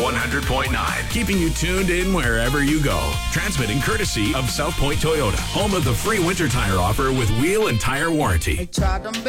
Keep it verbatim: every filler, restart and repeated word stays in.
one hundred point nine, keeping you tuned in wherever you go. Transmitting courtesy of South Point Toyota, home of the free winter tire offer with wheel and tire warranty. They tried them